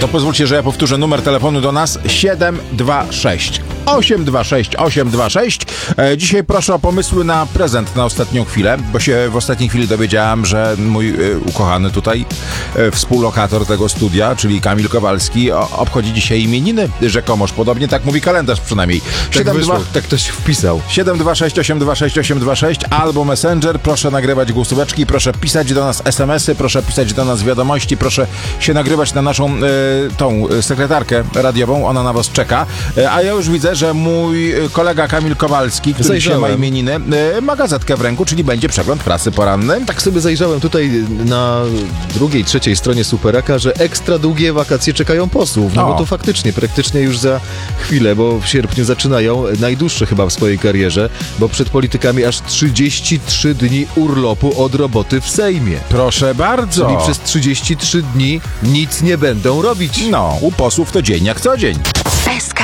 to pozwólcie, że ja powtórzę numer telefonu do nas 726 826 826. Dzisiaj proszę o pomysły na prezent na ostatnią chwilę, bo się w ostatniej chwili dowiedziałem, że mój ukochany tutaj współlokator tego studia, czyli Kamil Kowalski, obchodzi dzisiaj imieniny rzekomoż. Podobnie tak mówi kalendarz przynajmniej. Tak ktoś wpisał. 726 826 826 albo Messenger. Proszę nagrywać głosóweczki, proszę pisać do nas SMS-y, proszę pisać do nas wiadomości, proszę się nagrywać na naszą tą sekretarkę radiową. Ona na was czeka. A ja już widzę, że mój kolega Kamil Kowalski, który dzisiaj ma imieniny, ma gazetkę w ręku, czyli będzie przegląd prasy poranny. Tak sobie zajrzałem tutaj na drugiej, trzeciej stronie Superaka, że ekstra długie wakacje czekają posłów. No bo to faktycznie, praktycznie już za chwilę, bo w sierpniu zaczynają najdłuższe chyba w swojej karierze, bo przed politykami aż 33 dni urlopu od roboty w Sejmie. Proszę bardzo. Czyli przez 33 dni nic nie będą robić. No, u posłów to dzień jak co dzień. SK